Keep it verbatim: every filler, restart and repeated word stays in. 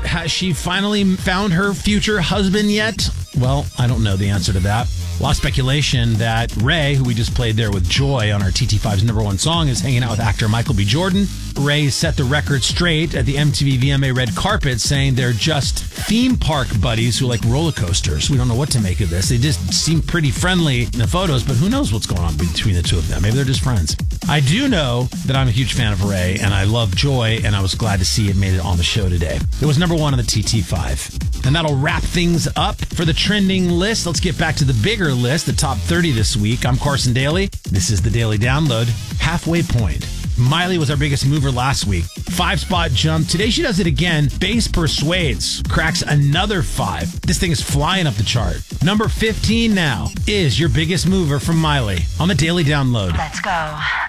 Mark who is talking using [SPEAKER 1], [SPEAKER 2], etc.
[SPEAKER 1] Has she finally found her future husband yet? Well, I don't know the answer to that. A lot of speculation that Ray, who we just played there with Joy on our T T five's number one song, is hanging out with actor Michael B. Jordan. Ray set the record straight at the M T V V M A red carpet, saying they're just theme park buddies who like roller coasters. We don't know what to make of this. They just seem pretty friendly in the photos, but who knows what's going on between the two of them. Maybe they're just friends. I do know that I'm a huge fan of Ray, and I love Joy, and I was glad to see it made it on the show today. It was number one on the T T five. And that'll wrap things up for the trending list. Let's get back to the bigger list, the top thirty this week. I'm Carson Daly. This is the Daily Download. Halfway point. Miley was our biggest mover last week. Five spot jump. Today she does it again. Bass Persuades cracks another five. This thing is flying up the chart. Number fifteen now is your biggest mover from Miley on the Daily Download.
[SPEAKER 2] Let's go.